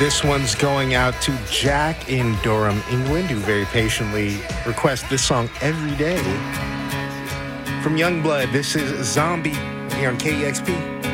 This one's going out to Jack in Durham, England, who very patiently requests this song every day. From Youngblood, this is Zombie here on KEXP.